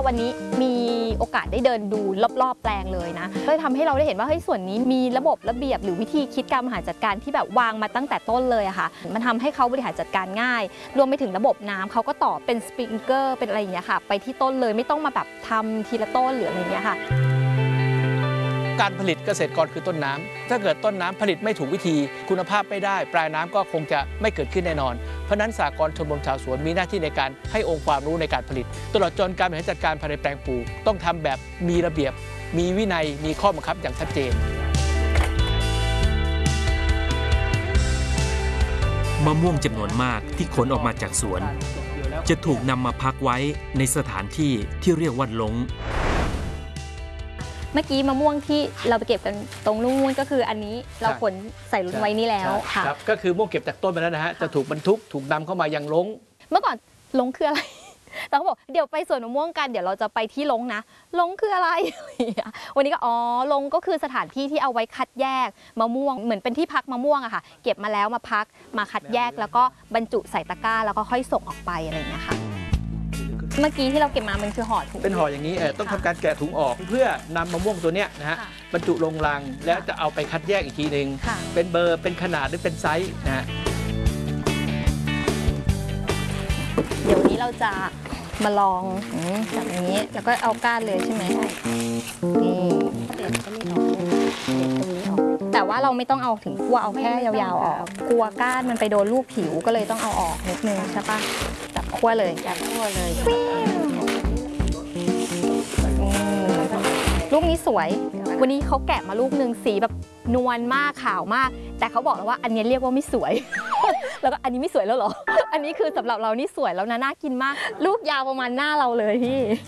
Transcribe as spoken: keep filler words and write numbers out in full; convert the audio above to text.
วันนี้มีโอกาสได้เดินดูรอบๆแปลงเลยนะก็ทำให้เราได้เห็นว่าเฮ้ยส่วนนี้มีระบบระเบียบหรือวิธีคิดการบริหารจัดการที่แบบวางมาตั้งแต่ต้นเลยอะค่ะมันทำให้เขาบริหารจัดการง่ายรวมไปถึงระบบน้ำเขาก็ต่อเป็นสปริงเกอร์เป็นอะไรอย่างเงี้ยค่ะไปที่ต้นเลยไม่ต้องมาแบบทำทีละต้นหรืออะไรอย่างเงี้ยค่ะการผลิตเกษตรกรคือต้นน้ำถ้าเกิดต้นน้ำผลิตไม่ถูกวิธีคุณภาพไม่ได้ปลายน้ำก็คงจะไม่เกิดขึ้นแน่นอนเพราะนั้นสหกรณ์ชมรมชาวสวนมีหน้าที่ในการให้องค์ความรู้ในการผลิตตลอดจนการบริหารจัดการภายในแปลงปลูกต้องทำแบบมีระเบียบมีวินัยมีข้อบังคับอย่างชัดเจนมะม่วงจำนวนมากที่ขนออกมาจากสวนจะถูกนำมาพักไว้ในสถานที่ที่เรียกว่าลงเมื่อกี้มะม่วงที่เราไปเก็บกันตรงนู่นก็คืออันนี้เราขนใส่รถไว้นี่แล้วค่ะก็คือม่วงเก็บจากต้นมาแล้วนะฮะจะถูกบรรทุกถูกนำเข้ามายังลงเมื่อก่อนลงคืออะไรแต่เขาบอกเดี๋ยวไปสวนมะม่วงกันเดี๋ยวเราจะไปที่ลงนะลงคืออะไรวันนี้ก็อ๋อลงก็คือสถานที่ที่เอาไว้คัดแยกมะม่วงเหมือนเป็นที่พักมะม่วงอะค่ะเก็บมาแล้วมาพักมาคัดแยกแล้วก็บรรจุใส่ตะกร้าแล้วก็ค่อยส่งออกไปอะไรอย่างเงี้ยค่ะเมื่อกี้ที่เราเก็บมามันคือห่อถุงเป็นห่ออย่างนี้ต้องทำการแกะถุงออกเพื่อนำมะม่วงตัวเนี้ยนะฮะบรรจุลงลังแล้วจะเอาไปคัดแยกอีกทีหนึ่งเป็นเบอร์เป็นขนาดหรือเป็นไซส์นะฮะเดี๋ยวนี้เราจะมาลองแบบนี้แล้วก็เอาก้านเลยใช่ไหมนี่เด็ดตรงนี้ออกเด็ดตรงนี้ออกแต่ว่าเราไม่ต้องเอาถึงขั้วเอาแค่ยาวๆออกกลัวก้านมันไปโดนลูกผิวก็เลยต้องเอาออกนิดนึงใช่ปะจับขั้วเลยจับขั้วเลยลูกนี้สวยวันนี้เขาแกะมาลูกหนึ่งสีแบบนวลมากขาวมากแต่เขาบอกแล้วว่าอันนี้เรียกว่าไม่สวย แล้วก็อันนี้ไม่สวยแล้วเหรออันนี้คือสำหรับเรานี่สวยแล้วนะน่ากินมากลูกยาวประมาณหน้าเราเลยพี่